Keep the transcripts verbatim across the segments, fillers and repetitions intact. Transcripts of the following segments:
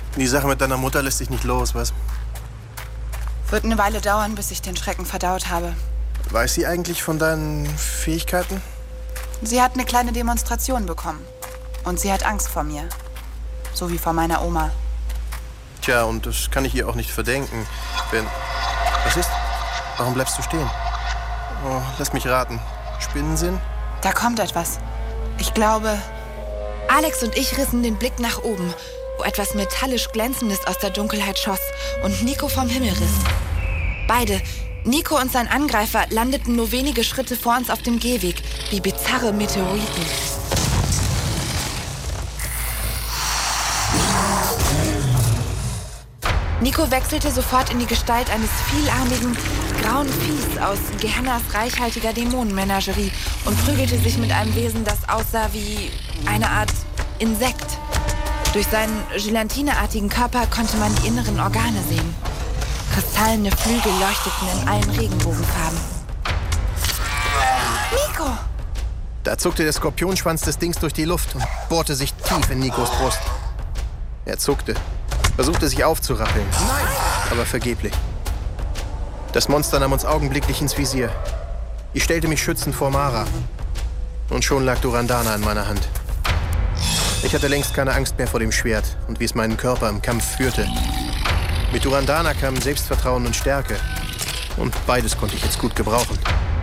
Die Sache mit deiner Mutter lässt sich nicht los, was? Wird eine Weile dauern, bis ich den Schrecken verdaut habe. Weiß sie eigentlich von deinen Fähigkeiten? Sie hat eine kleine Demonstration bekommen. Und sie hat Angst vor mir. So wie vor meiner Oma. Tja, und das kann ich ihr auch nicht verdenken. Wenn... Was ist? Warum bleibst du stehen? Oh, lass mich raten. Spinnensinn? Da kommt etwas. Ich glaube... Alex und ich rissen den Blick nach oben, wo etwas metallisch Glänzendes aus der Dunkelheit schoss und Nico vom Himmel riss. Beide, Nico und sein Angreifer, landeten nur wenige Schritte vor uns auf dem Gehweg, wie bizarre Meteoriten. Nico wechselte sofort in die Gestalt eines vielarmigen, grauen Viehs aus Gehennas reichhaltiger Dämonenmenagerie und prügelte sich mit einem Wesen, das aussah wie eine Art Insekt. Durch seinen gelatineartigen Körper konnte man die inneren Organe sehen. Kristallene Flügel leuchteten in allen Regenbogenfarben. Nico! Da zuckte der Skorpionschwanz des Dings durch die Luft und bohrte sich tief in Nikos Brust. Er zuckte, versuchte sich aufzurappeln, Nein. aber vergeblich. Das Monster nahm uns augenblicklich ins Visier. Ich stellte mich schützend vor Mara. Und schon lag Durandana in meiner Hand. Ich hatte längst keine Angst mehr vor dem Schwert und wie es meinen Körper im Kampf führte. Mit Durandana kamen Selbstvertrauen und Stärke. Und beides konnte ich jetzt gut gebrauchen.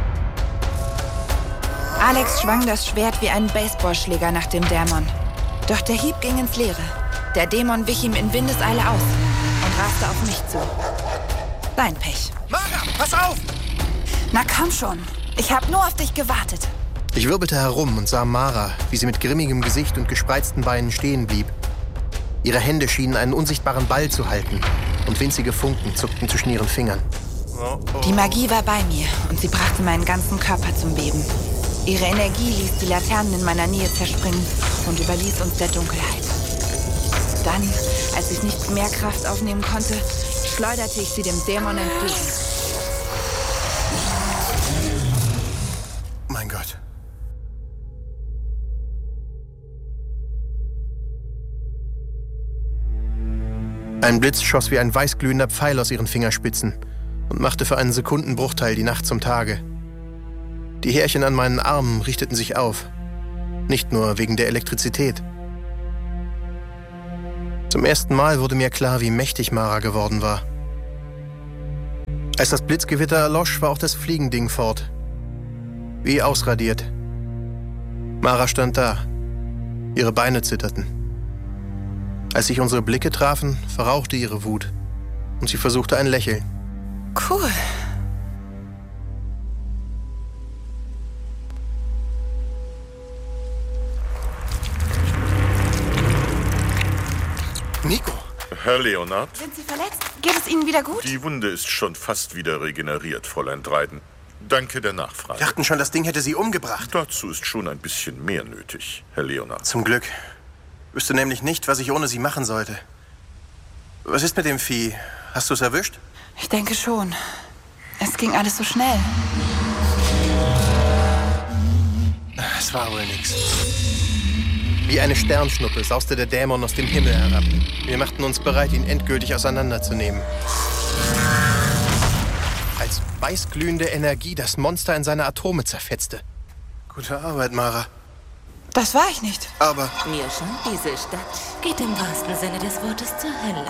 Alex schwang das Schwert wie einen Baseballschläger nach dem Dämon. Doch der Hieb ging ins Leere. Der Dämon wich ihm in Windeseile aus und raste auf mich zu. Sein Pech. Mara, pass auf! Na komm schon. Ich habe nur auf dich gewartet. Ich wirbelte herum und sah Mara, wie sie mit grimmigem Gesicht und gespreizten Beinen stehen blieb. Ihre Hände schienen einen unsichtbaren Ball zu halten und winzige Funken zuckten zwischen ihren Fingern. Oh, oh. Die Magie war bei mir und sie brachte meinen ganzen Körper zum Beben. Ihre Energie ließ die Laternen in meiner Nähe zerspringen und überließ uns der Dunkelheit. Dann, als ich nicht mehr Kraft aufnehmen konnte, schleuderte ich sie dem Dämon entgegen. Mein Gott. Ein Blitz schoss wie ein weißglühender Pfeil aus ihren Fingerspitzen und machte für einen Sekundenbruchteil die Nacht zum Tage. Die Härchen an meinen Armen richteten sich auf. Nicht nur wegen der Elektrizität. Zum ersten Mal wurde mir klar, wie mächtig Mara geworden war. Als das Blitzgewitter erlosch, war auch das Fliegending fort. Wie ausradiert. Mara stand da. Ihre Beine zitterten. Als sich unsere Blicke trafen, verrauchte ihre Wut. Und sie versuchte ein Lächeln. Cool. Nico! Herr Leonard? Sind Sie verletzt? Geht es Ihnen wieder gut? Die Wunde ist schon fast wieder regeneriert, Fräulein Dryden. Danke der Nachfrage. Wir dachten schon, das Ding hätte Sie umgebracht. Dazu ist schon ein bisschen mehr nötig, Herr Leonard. Zum Glück. Wüsste nämlich nicht, was ich ohne Sie machen sollte. Was ist mit dem Vieh? Hast du es erwischt? Ich denke schon. Es ging alles so schnell. Es war wohl nichts. Wie eine Sternschnuppe sauste der Dämon aus dem Himmel herab. Wir machten uns bereit, ihn endgültig auseinanderzunehmen. Als weißglühende Energie das Monster in seine Atome zerfetzte. Gute Arbeit, Mara. Das war ich nicht. Aber... Mir scheint, diese Stadt geht im wahrsten Sinne des Wortes zur Hölle.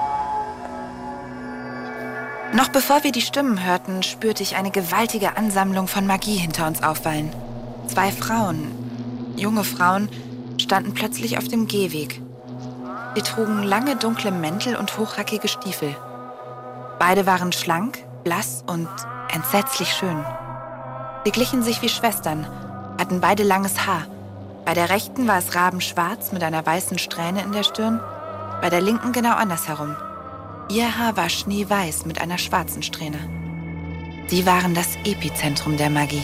Noch bevor wir die Stimmen hörten, spürte ich eine gewaltige Ansammlung von Magie hinter uns aufwallen. Zwei Frauen, junge Frauen, standen plötzlich auf dem Gehweg. Sie trugen lange dunkle Mäntel und hochhackige Stiefel. Beide waren schlank, blass und entsetzlich schön. Sie glichen sich wie Schwestern, hatten beide langes Haar. Bei der rechten war es rabenschwarz mit einer weißen Strähne in der Stirn, bei der linken genau andersherum. Ihr Haar war schneeweiß mit einer schwarzen Strähne. Sie waren das Epizentrum der Magie.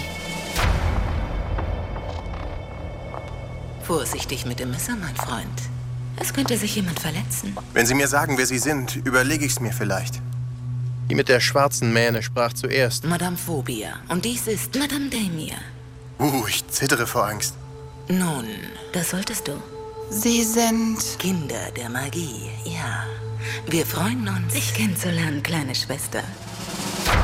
Vorsichtig mit dem Messer, mein Freund. Es könnte sich jemand verletzen. Wenn Sie mir sagen, wer Sie sind, überlege ich es mir vielleicht. Die mit der schwarzen Mähne sprach zuerst. Madame Phobia. Und dies ist Madame Damia. Uh, ich zittere vor Angst. Nun, das solltest du. Sie sind... Kinder der Magie, ja. Wir freuen uns, dich kennenzulernen, kleine Schwester.